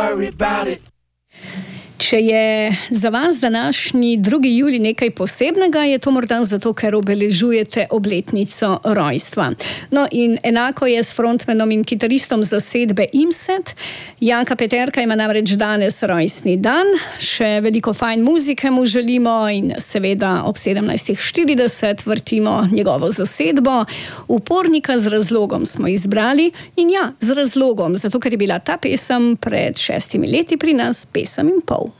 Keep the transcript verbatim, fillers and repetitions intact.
worry about it. Če je za vas današnji drugi julij nekaj posebnega, je to morda zato, ker obeležujete obletnico rojstva. No in enako je s frontmanom in kitaristom zasedbe IMSET. Janka Peterka ima namreč danes rojstni dan, še veliko fajn muzike mu želimo in seveda ob sedemnajstih štirideset vrtimo njegovo zasedbo. Upornika z razlogom smo izbrali in ja, z razlogom, zato ker je bila ta pesem pred šestimi leti pri nas pesem in pol.